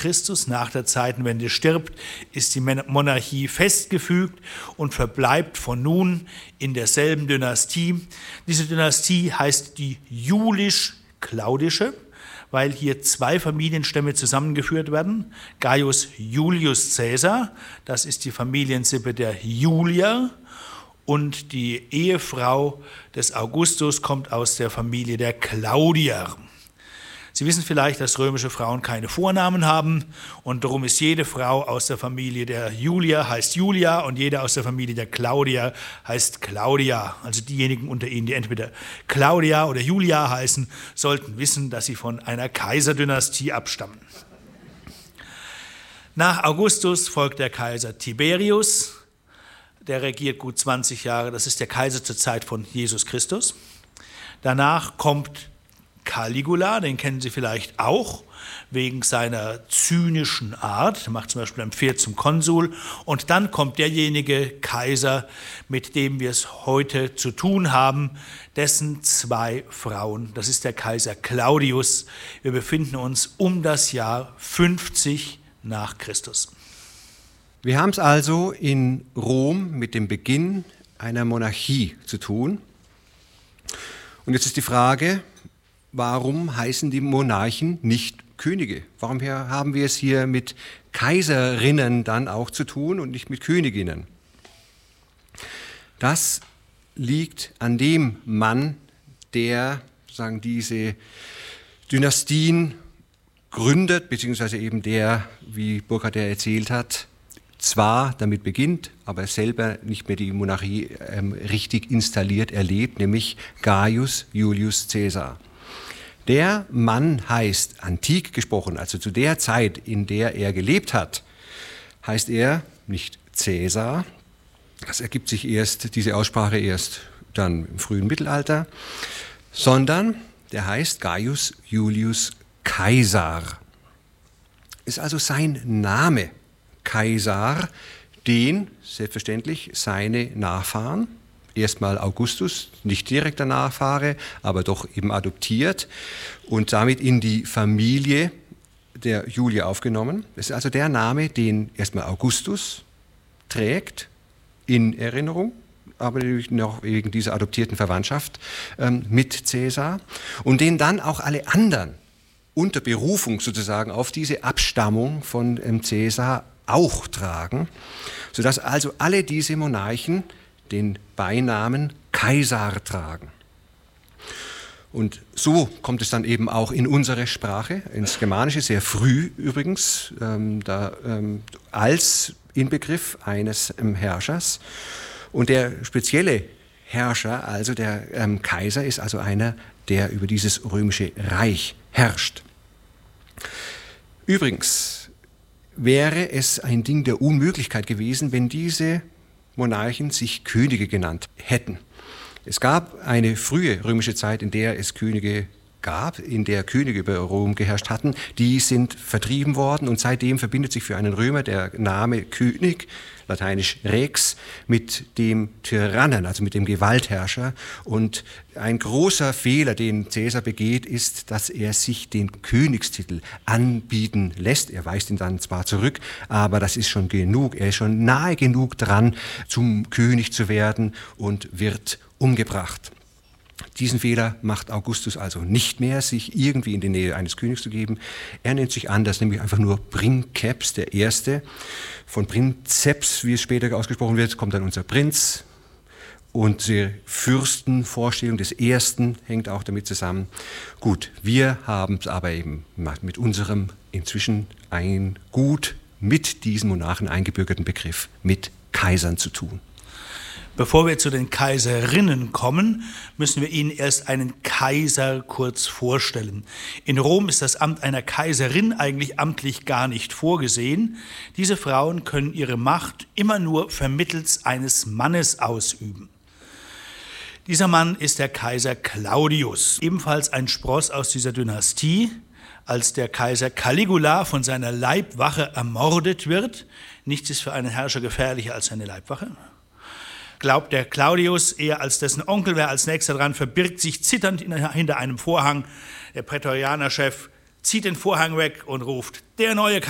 Christus nach der Zeitenwende stirbt, ist die Monarchie festgefügt und verbleibt von nun in derselben Dynastie. Diese Dynastie heißt die Julisch-Claudische, weil hier zwei Familienstämme zusammengeführt werden. Gaius Julius Caesar, das ist die Familiensippe der Julier, und die Ehefrau des Augustus kommt aus der Familie der Claudier. Sie wissen vielleicht, dass römische Frauen keine Vornamen haben und darum ist jede Frau aus der Familie der Julier heißt Julia und jede aus der Familie der Claudier heißt Claudia. Also diejenigen unter Ihnen, die entweder Claudia oder Julia heißen, sollten wissen, dass sie von einer Kaiserdynastie abstammen. Nach Augustus folgt der Kaiser Tiberius. Der regiert gut 20 Jahre, das ist der Kaiser zur Zeit von Jesus Christus. Danach kommt Caligula, den kennen Sie vielleicht auch, wegen seiner zynischen Art. Er macht zum Beispiel ein Pferd zum Konsul. Und dann kommt derjenige Kaiser, mit dem wir es heute zu tun haben, dessen zwei Frauen. Das ist der Kaiser Claudius. Wir befinden uns um das Jahr 50 nach Christus. Wir haben es also in Rom mit dem Beginn einer Monarchie zu tun. Und jetzt ist die Frage, warum heißen die Monarchen nicht Könige? Warum haben wir es hier mit Kaiserinnen dann auch zu tun und nicht mit Königinnen? Das liegt an dem Mann, der diese Dynastien gründet, beziehungsweise eben der, wie Burkhard ja erzählt hat, zwar damit beginnt, aber selber nicht mehr die Monarchie richtig installiert erlebt, nämlich Gaius Julius Caesar. Der Mann heißt, antik gesprochen, also zu der Zeit, in der er gelebt hat, heißt er nicht Caesar, das ergibt sich diese Aussprache erst dann im frühen Mittelalter, sondern der heißt Gaius Julius Caesar. Ist also sein Name. Caesar, den selbstverständlich seine Nachfahren, erstmal Augustus, nicht direkter Nachfahre, aber doch eben adoptiert und damit in die Familie der Julier aufgenommen. Das ist also der Name, den erstmal Augustus trägt in Erinnerung, aber natürlich noch wegen dieser adoptierten Verwandtschaft mit Caesar und den dann auch alle anderen unter Berufung sozusagen auf diese Abstammung von Caesar auch tragen, sodass also alle diese Monarchen den Beinamen Kaiser tragen. Und so kommt es dann eben auch in unsere Sprache, ins Germanische, sehr früh übrigens, als Inbegriff eines Herrschers. Und der spezielle Herrscher, also der Kaiser, ist also einer, der über dieses römische Reich herrscht. Übrigens wäre es ein Ding der Unmöglichkeit gewesen, wenn diese Monarchen sich Könige genannt hätten. Es gab eine frühe römische Zeit, in der es Könige gab, in der Könige über Rom geherrscht hatten. Die sind vertrieben worden und seitdem verbindet sich für einen Römer der Name König, lateinisch Rex, mit dem Tyrannen, also mit dem Gewaltherrscher. Und ein großer Fehler, den Caesar begeht, ist, dass er sich den Königstitel anbieten lässt. Er weist ihn dann zwar zurück, aber das ist schon genug. Er ist schon nahe genug dran, zum König zu werden und wird umgebracht. Diesen Fehler macht Augustus also nicht mehr, sich irgendwie in die Nähe eines Königs zu geben. Er nennt sich anders, nämlich einfach nur Princeps, der Erste. Von Princeps, wie es später ausgesprochen wird, kommt dann unser Prinz. Und die Fürstenvorstellung des Ersten hängt auch damit zusammen. Gut, wir haben es aber eben mit unserem inzwischen mit diesem Monarchen eingebürgerten Begriff mit Kaisern zu tun. Bevor wir zu den Kaiserinnen kommen, müssen wir Ihnen erst einen Kaiser kurz vorstellen. In Rom ist das Amt einer Kaiserin eigentlich amtlich gar nicht vorgesehen. Diese Frauen können ihre Macht immer nur vermittels eines Mannes ausüben. Dieser Mann ist der Kaiser Claudius, ebenfalls ein Spross aus dieser Dynastie. Als der Kaiser Caligula von seiner Leibwache ermordet wird, nichts ist für einen Herrscher gefährlicher als seine Leibwache, glaubt der Claudius, er als dessen Onkel wäre als nächster dran, verbirgt sich zitternd hinter einem Vorhang. Der Prätorianerchef zieht den Vorhang weg und ruft, der neue